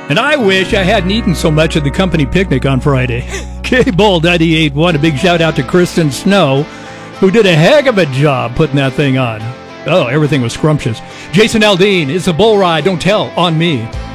And I wish I hadn't eaten so much at the company picnic on Friday. K-Bull 98.1, a big shout out to Kristen Snow, who did a heck of a job putting that thing on. Oh, everything was scrumptious. Jason Aldean, it's a bull ride, don't tell, on me.